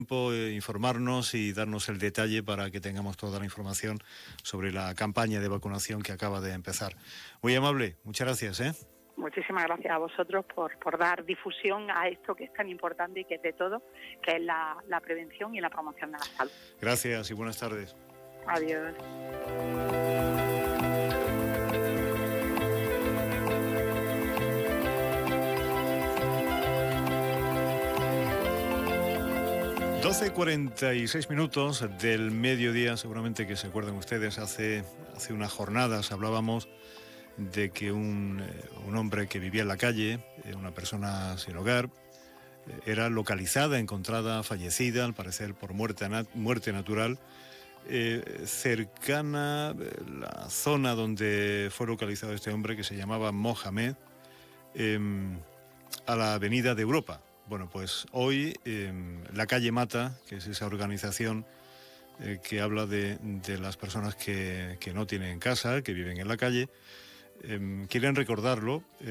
informarnos y darnos el detalle para que tengamos toda la información sobre la campaña de vacunación que acaba de empezar. Muy amable, muchas gracias. Muchísimas gracias a vosotros por dar difusión a esto que es tan importante y que es de todo, que es la prevención y la promoción de la salud. Gracias y buenas tardes. Adiós. ...12:46 del mediodía, seguramente que se acuerdan ustedes, hace unas jornadas hablábamos de que un hombre que vivía en la calle, una persona sin hogar, era localizada, encontrada, fallecida, al parecer por muerte natural, cercana la zona donde fue localizado este hombre, que se llamaba Mohamed, a la Avenida de Europa. Bueno, pues hoy la calle Mata, que es esa organización que habla de las personas que no tienen casa, que viven en la calle, quieren recordar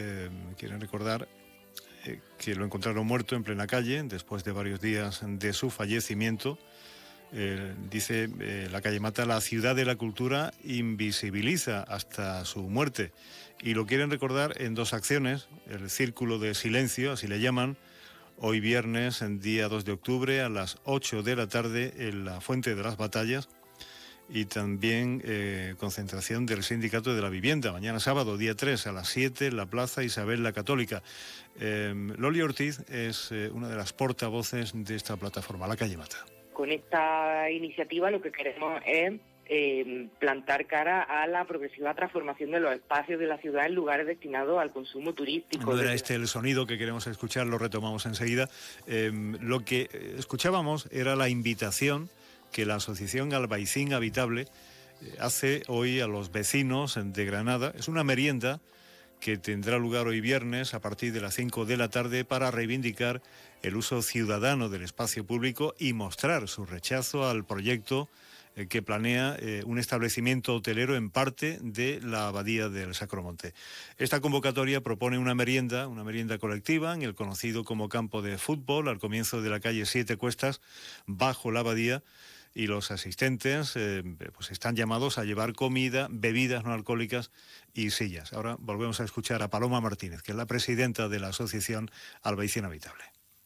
que lo encontraron muerto en plena calle después de varios días de su fallecimiento. Dice la calle Mata: la ciudad de la cultura invisibiliza hasta su muerte, y lo quieren recordar en dos acciones: el Círculo de Silencio, así le llaman, hoy viernes, en día 2 de octubre, a las 8 de la tarde en la Fuente de las Batallas, y también concentración del Sindicato de la Vivienda, mañana sábado, día 3, a las 7, en la Plaza Isabel la Católica. Loli Ortiz es una de las portavoces de esta plataforma, la calle Mata. Con esta iniciativa lo que queremos es plantar cara a la progresiva transformación de los espacios de la ciudad en lugares destinados al consumo turístico. No era el sonido que queremos escuchar, lo retomamos enseguida. Lo que escuchábamos era la invitación que la Asociación Albaicín Habitable hace hoy a los vecinos de Granada. Es una merienda que tendrá lugar hoy viernes a partir de las 5 de la tarde para reivindicar el uso ciudadano del espacio público y mostrar su rechazo al proyecto que planea un establecimiento hotelero en parte de la Abadía del Sacromonte. Esta convocatoria propone una merienda colectiva en el conocido como campo de fútbol, al comienzo de la calle Siete Cuestas, bajo la Abadía, y los asistentes pues están llamados a llevar comida, bebidas no alcohólicas y sillas. Ahora volvemos a escuchar a Paloma Martínez, que es la presidenta de la Asociación Albaicín Habitable.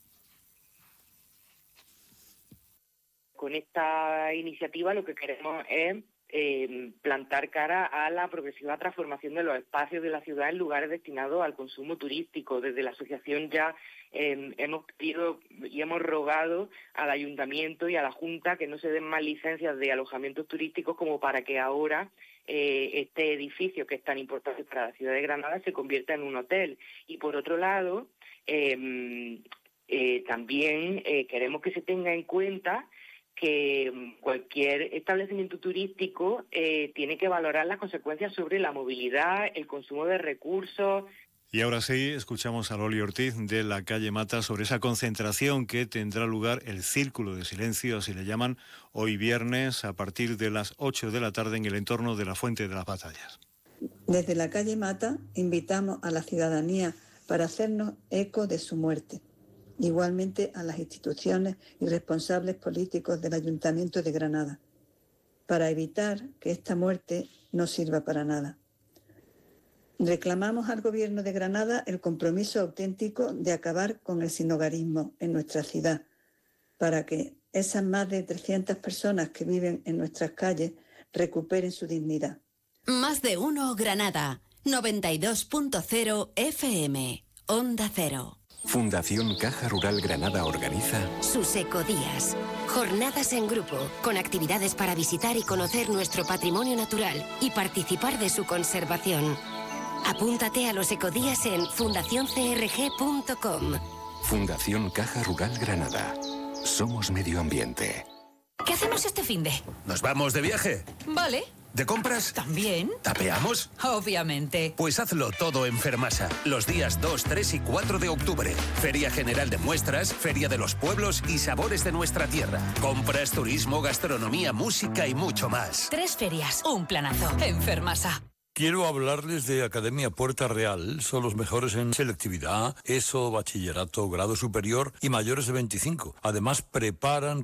Con esta iniciativa lo que queremos es plantar cara a la progresiva transformación de los espacios de la ciudad en lugares destinados al consumo turístico. Desde la asociación ya hemos pedido y hemos rogado al Ayuntamiento y a la Junta que no se den más licencias de alojamientos turísticos como para que ahora este edificio, que es tan importante para la ciudad de Granada, se convierta en un hotel. Y por otro lado, también queremos que se tenga en cuenta que cualquier establecimiento turístico tiene que valorar las consecuencias sobre la movilidad, el consumo de recursos. Y ahora sí, escuchamos a Loli Ortiz de la calle Mata sobre esa concentración que tendrá lugar, el Círculo de Silencio, así le llaman, hoy viernes a partir de las 8 de la tarde en el entorno de la Fuente de las Batallas. Desde la calle Mata invitamos a la ciudadanía para hacernos eco de su muerte. Igualmente a las instituciones y responsables políticos del Ayuntamiento de Granada, para evitar que esta muerte no sirva para nada. Reclamamos al Gobierno de Granada el compromiso auténtico de acabar con el sinhogarismo en nuestra ciudad, para que esas más de 300 personas que viven en nuestras calles recuperen su dignidad. Más de uno Granada, 92.0 FM, Onda Cero. Fundación Caja Rural Granada organiza sus ecodías. Jornadas en grupo, con actividades para visitar y conocer nuestro patrimonio natural y participar de su conservación. Apúntate a los ecodías en fundacioncrg.com. Fundación Caja Rural Granada. Somos medio ambiente. ¿Qué hacemos este finde? ¿Nos vamos de viaje? Vale. ¿De compras? ¿También? ¿Tapeamos? Obviamente. Pues hazlo todo en Fermasa, los días 2, 3 y 4 de octubre. Feria General de Muestras, Feria de los Pueblos y Sabores de nuestra tierra. Compras, turismo, gastronomía, música y mucho más. 3 ferias, un planazo. En Fermasa. Quiero hablarles de Academia Puerta Real. Son los mejores en selectividad, ESO, bachillerato, grado superior y mayores de 25. Además, preparan